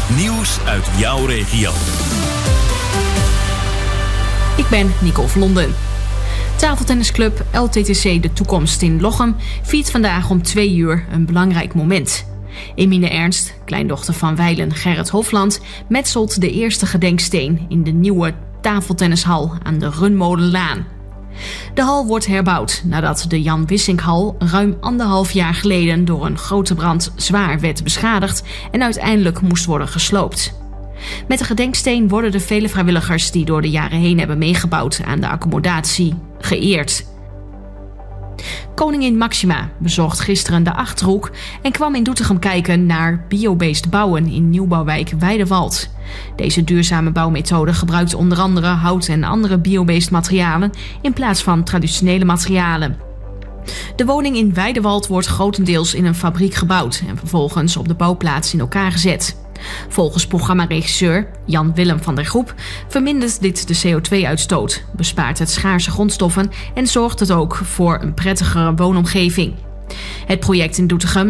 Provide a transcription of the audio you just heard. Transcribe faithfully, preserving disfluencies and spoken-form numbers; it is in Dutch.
Nieuws uit jouw regio. Ik ben Nicole Vlonden. Tafeltennisclub L T T C De Toekomst in Lochem viert vandaag om twee uur een belangrijk moment. Emine Ernst, kleindochter van wijlen Gerrit Hofland, metselt de eerste gedenksteen in de nieuwe tafeltennishal aan de Runmolenlaan. De hal wordt herbouwd nadat de Jan Wissinkhal ruim anderhalf jaar geleden door een grote brand zwaar werd beschadigd en uiteindelijk moest worden gesloopt. Met de gedenksteen worden de vele vrijwilligers die door de jaren heen hebben meegebouwd aan de accommodatie geëerd. Koningin Máxima bezocht gisteren de Achterhoek en kwam in Doetinchem kijken naar biobased bouwen in nieuwbouwwijk Weidewald. Deze duurzame bouwmethode gebruikt onder andere hout en andere biobased materialen in plaats van traditionele materialen. De woning in Weidewald wordt grotendeels in een fabriek gebouwd en vervolgens op de bouwplaats in elkaar gezet. Volgens programmaregisseur Jan Willem van der Groep vermindert dit de C O twee uitstoot, bespaart het schaarse grondstoffen en zorgt het ook voor een prettigere woonomgeving. Het project in Doetinchem